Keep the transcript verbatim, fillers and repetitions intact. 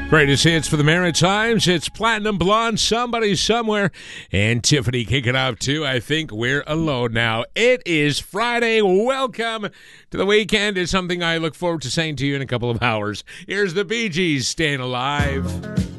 Greatest hits for the Maritimes. It's Platinum Blonde, Somebody Somewhere, and Tiffany kicking off too. I think we're alone now. It is Friday. Welcome to the weekend. It's something I look forward to saying to you in a couple of hours. Here's the Bee Gees, Staying Alive.